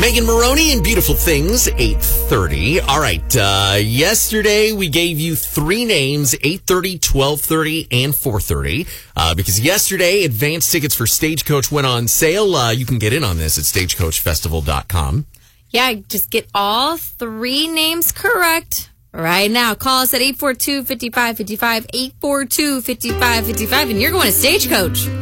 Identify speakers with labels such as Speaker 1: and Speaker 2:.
Speaker 1: Megan Maroney and Beautiful Things, 8:30. All right, yesterday we gave you three names, 8:30, 12:30, and 4:30. Because yesterday, advance tickets for Stagecoach went on sale. You can get in on this at stagecoachfestival.com.
Speaker 2: Yeah, just get all three names correct right now. Call us at 842-5555, 842-5555, and you're going to Stagecoach.